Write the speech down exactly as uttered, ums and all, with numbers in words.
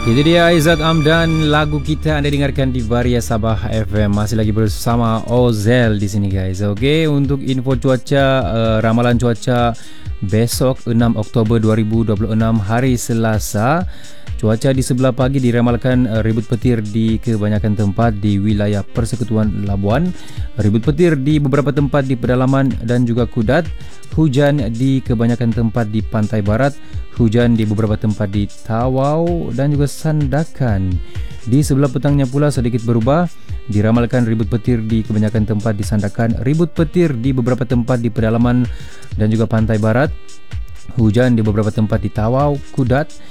Itu dia Aizat Amdan, lagu kita Anda dengarkan di Varia Sabah F M. Masih lagi bersama Ozel di sini guys. Okey, untuk info cuaca, uh, ramalan cuaca besok enam Oktober dua ribu dua puluh enam hari Selasa. Cuaca di sebelah pagi diramalkan uh, ribut petir di kebanyakan tempat di wilayah Persekutuan Labuan, ribut petir di beberapa tempat di pedalaman dan juga Kudat, hujan di kebanyakan tempat di pantai barat, hujan di beberapa tempat di Tawau dan juga Sandakan. Di sebelah petangnya pula sedikit berubah, diramalkan ribut petir di kebanyakan tempat di Sandakan, ribut petir di beberapa tempat di pedalaman dan juga pantai barat, hujan di beberapa tempat di Tawau, Kudat